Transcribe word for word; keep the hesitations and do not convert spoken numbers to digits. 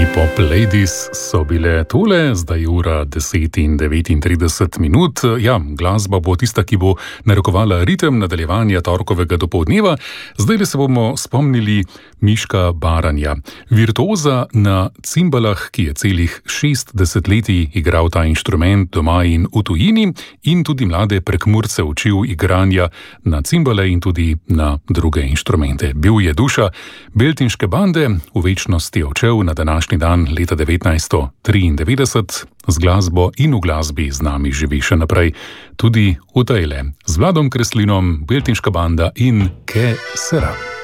Pop Ladies so bile tole, zdaj ura deset in devetintrideset minut. Ja, glasba bo tista, ki bo narekovala ritem nadaljevanja torkovega dopoldneva. Zdaj se bomo spomnili Miška Baranja, virtuoza na cimbalah, ki je celih šest desetletij igral ta inštrument doma in v tujini, in tudi mlade Prekmurce učil igranja na cimbale in tudi na druge inštrumente. Bil je duša beltinške bande, v večnost je odšel na današnji dan leta devetnajststo triindevetdeset, z glasbo in v glasbi z nami živi še naprej tudi v tejle, z Vladom Kreslinom, Beltinška banda in Ke sera.